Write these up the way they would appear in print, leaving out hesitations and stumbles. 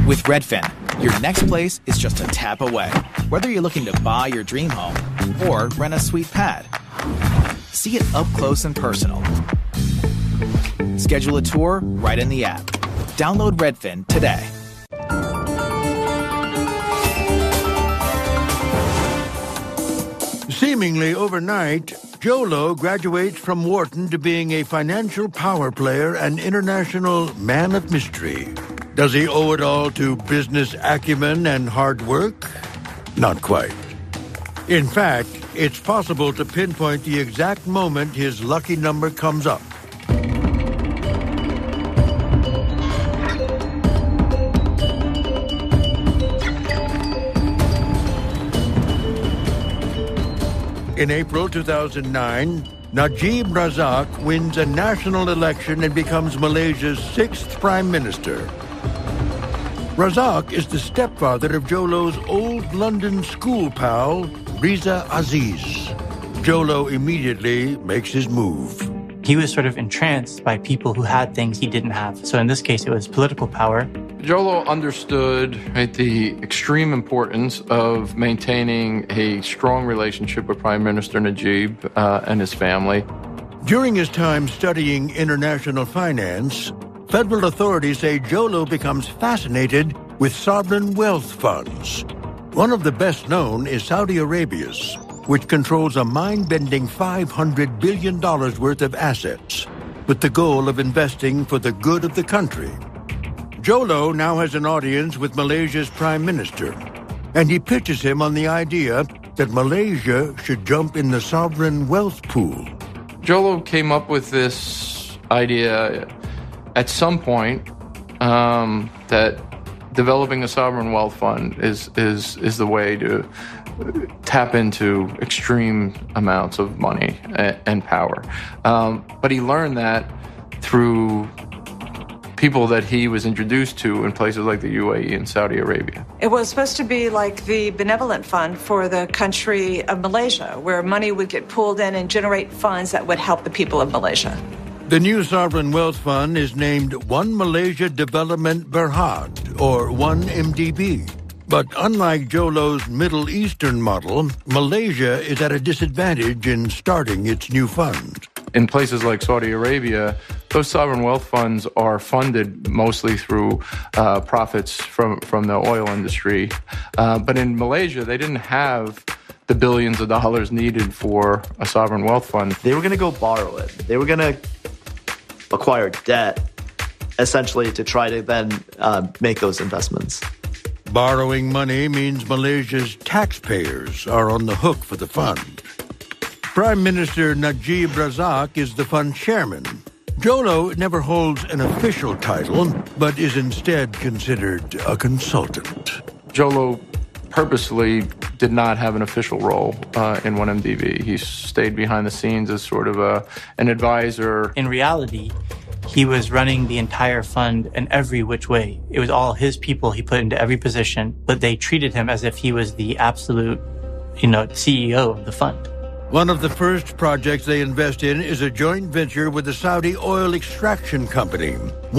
With Redfin, your next place is just a tap away. Whether you're looking to buy your dream home or rent a sweet pad, see it up close and personal. Schedule a tour right in the app. Download Redfin today. Seemingly overnight, Joe Low graduates from Wharton to being a financial power player and international man of mystery. Does he owe it all to business acumen and hard work? Not quite. In fact, it's possible to pinpoint the exact moment his lucky number comes up. In April 2009, Najib Razak wins a national election and becomes Malaysia's 6th prime minister. Razak is the stepfather of Joe Low's old London school pal, Riza Aziz. Joe Low immediately makes his move. He was sort of entranced by people who had things he didn't have. So in this case, it was political power. Joe Low understood the extreme importance of maintaining a strong relationship with Prime Minister Najib and his family. During his time studying international finance, federal authorities say Joe Low becomes fascinated with sovereign wealth funds. One of the best known is Saudi Arabia's, which controls a mind-bending $500 billion worth of assets, with the goal of investing for the good of the country. Joe Low now has an audience with Malaysia's Prime Minister, and he pitches him on the idea that Malaysia should jump in the sovereign wealth pool. Joe Low came up with this idea at some point that developing a sovereign wealth fund is the way to tap into extreme amounts of money and power. But he learned that through people that he was introduced to in places like the UAE and Saudi Arabia. It was supposed to be like the benevolent fund for the country of Malaysia, where money would get pulled in and generate funds that would help the people of Malaysia. The new sovereign wealth fund is named One Malaysia Development Berhad, or 1MDB. But unlike Joe Low's Middle Eastern model, Malaysia is at a disadvantage in starting its new fund. In places like Saudi Arabia, those sovereign wealth funds are funded mostly through profits from the oil industry. But in Malaysia, they didn't have the billions of dollars needed for a sovereign wealth fund. They were going to go borrow it. They were going to acquire debt, essentially, to try to then make those investments. Borrowing money means Malaysia's taxpayers are on the hook for the fund. Prime Minister Najib Razak is the fund chairman. Joe Low never holds an official title, but is instead considered a consultant. Joe Low purposely did not have an official role in 1MDB. He stayed behind the scenes as sort of an advisor. In reality, he was running the entire fund in every which way. It was all his people he put into every position, but they treated him as if he was the absolute, CEO of the fund. One of the first projects they invest in is a joint venture with the Saudi oil extraction company.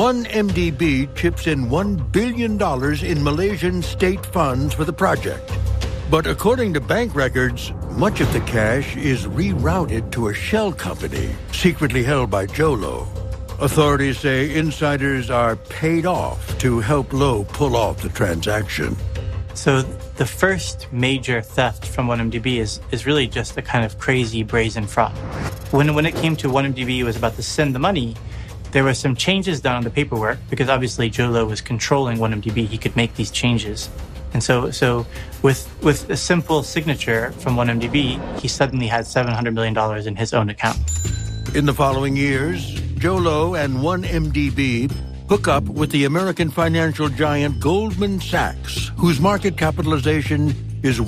1MDB chips in $1 billion in Malaysian state funds for the project. But according to bank records, much of the cash is rerouted to a shell company secretly held by Joe Low. Authorities say insiders are paid off to help Low pull off the transaction. So the first major theft from 1MDB is really just a kind of crazy brazen fraud. When it came to 1MDB, it was about to send the money. There were some changes done on the paperwork because obviously Joe Low was controlling 1MDB. He could make these changes. And so with a simple signature from 1MDB, he suddenly had $700 million in his own account. In the following years, Joe Low and 1MDB hook up with the American financial giant Goldman Sachs, whose market capitalization is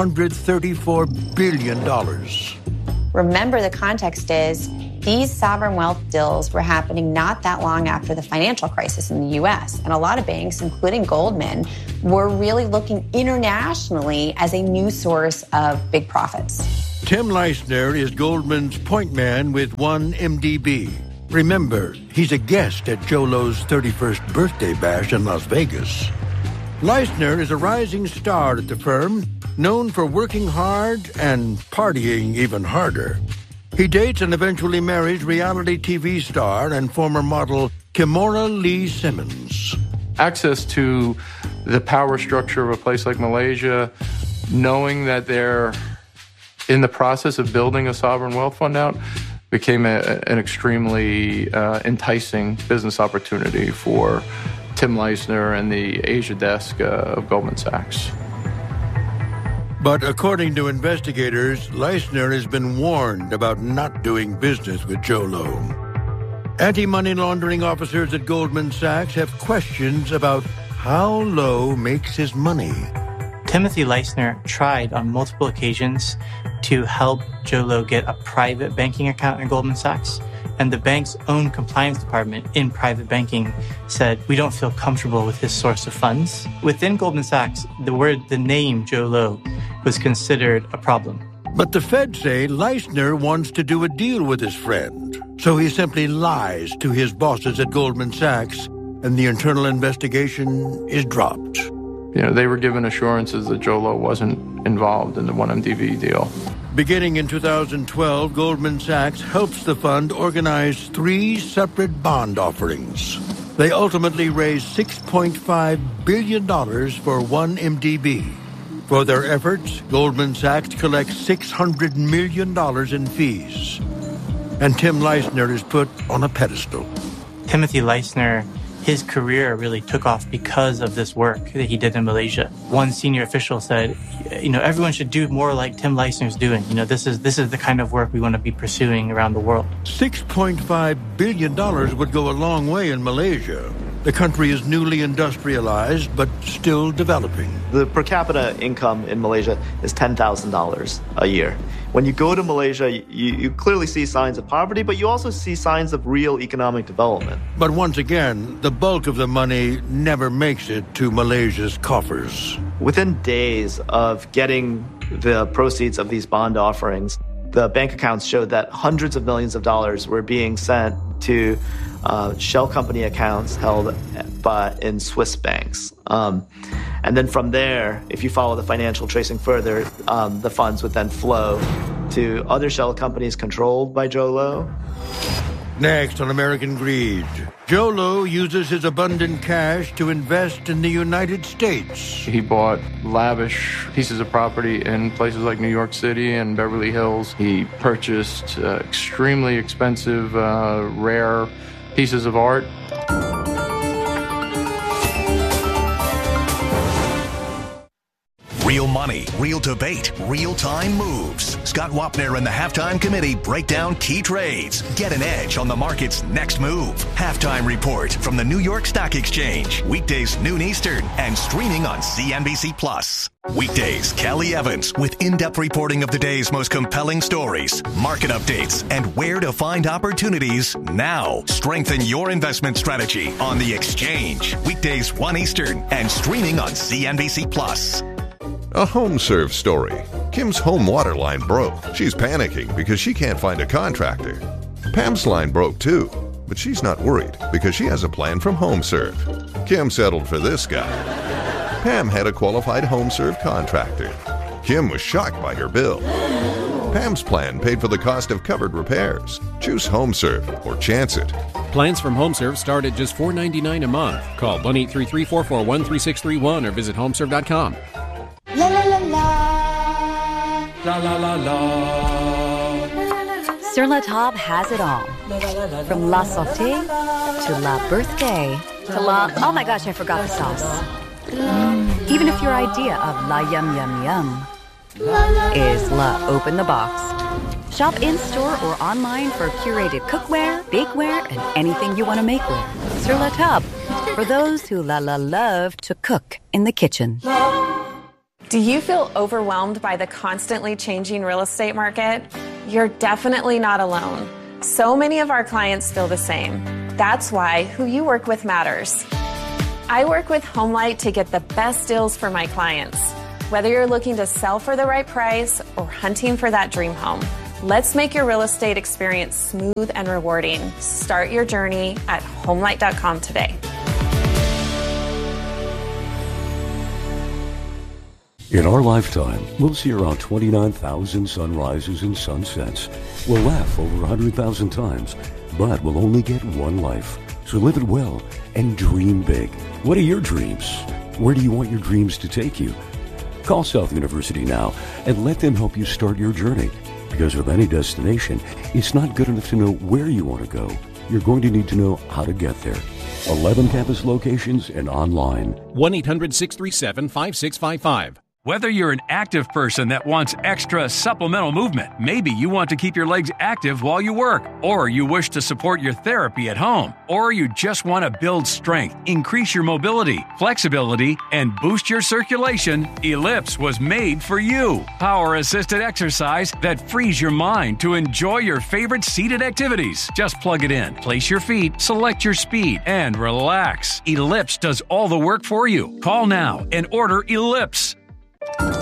$134 billion. Remember, the context is these sovereign wealth deals were happening not that long after the financial crisis in the U.S., and a lot of banks, including Goldman, were really looking internationally as a new source of big profits. Tim Leissner is Goldman's point man with 1MDB. Remember, he's a guest at Joe Low's 31st birthday bash in Las Vegas. Leisner is a rising star at the firm, known for working hard and partying even harder. He dates and eventually marries reality TV star and former model Kimora Lee Simmons. Access to the power structure of a place like Malaysia, knowing that they're in the process of building a sovereign wealth fund out, became an extremely enticing business opportunity for Tim Leisner and the Asia desk of Goldman Sachs. But according to investigators, Leisner has been warned about not doing business with Jho Low. Anti-money laundering officers at Goldman Sachs have questions about how Low makes his money. Timothy Leisner tried on multiple occasions to help Jho Low get a private banking account at Goldman Sachs. And the bank's own compliance department in private banking said, we don't feel comfortable with his source of funds. Within Goldman Sachs, the name Jho Low was considered a problem. But the Fed say Leisner wants to do a deal with his friend. So he simply lies to his bosses at Goldman Sachs, and the internal investigation is dropped. They were given assurances that Jho Low wasn't involved in the 1MDB deal. Beginning in 2012, Goldman Sachs helps the fund organize 3 separate bond offerings. They ultimately raised $6.5 billion for 1MDB. For their efforts, Goldman Sachs collects $600 million in fees. And Tim Leisner is put on a pedestal. Timothy Leisner, his career really took off because of this work that he did in Malaysia. One senior official said, everyone should do more like Tim Leisner's doing. This is the kind of work we want to be pursuing around the world. $6.5 billion would go a long way in Malaysia. The country is newly industrialized, but still developing. The per capita income in Malaysia is $10,000 a year. When you go to Malaysia, you clearly see signs of poverty, but you also see signs of real economic development. But once again, the bulk of the money never makes it to Malaysia's coffers. Within days of getting the proceeds of these bond offerings, the bank accounts showed that hundreds of millions of dollars were being sent to shell company accounts held in Swiss banks. And then from there, if you follow the financial tracing further, the funds would then flow to other shell companies controlled by Jho Low. Next on American Greed, Jho Low uses his abundant cash to invest in the United States. He bought lavish pieces of property in places like New York City and Beverly Hills. He purchased extremely expensive, rare pieces of art. Real money, real debate, real-time moves. Scott Wapner and the Halftime Committee break down key trades. Get an edge on the market's next move. Halftime Report from the New York Stock Exchange. Weekdays noon Eastern and streaming on CNBC+. Weekdays, Kelly Evans with in-depth reporting of the day's most compelling stories, market updates, and where to find opportunities now. Strengthen your investment strategy on the Exchange. Weekdays 1 Eastern and streaming on CNBC+. A HomeServe story. Kim's home water line broke. She's panicking because she can't find a contractor. Pam's line broke too, but she's not worried because she has a plan from HomeServe. Kim settled for this guy. Pam had a qualified HomeServe contractor. Kim was shocked by her bill. Pam's plan paid for the cost of covered repairs. Choose HomeServe or chance it. Plans from HomeServe start at just $4.99 a month. Call 1-833-441-3631 or visit homeserve.com. La la la la. La la la la. Sur La Table has it all. From La Sauté to La Birthday to La... Oh my gosh, I forgot the sauce. Even if your idea of La Yum Yum Yum is La Open the Box. Shop in-store or online for curated cookware, bakeware, and anything you want to make with. Sur La Table, for those who love to cook in the kitchen. Do you feel overwhelmed by the constantly changing real estate market? You're definitely not alone. So many of our clients feel the same. That's why who you work with matters. I work with HomeLight to get the best deals for my clients. Whether you're looking to sell for the right price or hunting for that dream home, let's make your real estate experience smooth and rewarding. Start your journey at HomeLight.com today. In our lifetime, we'll see around 29,000 sunrises and sunsets. We'll laugh over 100,000 times, but we'll only get one life. So live it well and dream big. What are your dreams? Where do you want your dreams to take you? Call South University now and let them help you start your journey. Because with any destination, it's not good enough to know where you want to go. You're going to need to know how to get there. 11 campus locations and online. 1-800-637-5655. Whether you're an active person that wants extra supplemental movement, maybe you want to keep your legs active while you work, or you wish to support your therapy at home, or you just want to build strength, increase your mobility, flexibility, and boost your circulation, Ellipse was made for you. Power-assisted exercise that frees your mind to enjoy your favorite seated activities. Just plug it in, place your feet, select your speed, and relax. Ellipse does all the work for you. Call now and order Ellipse.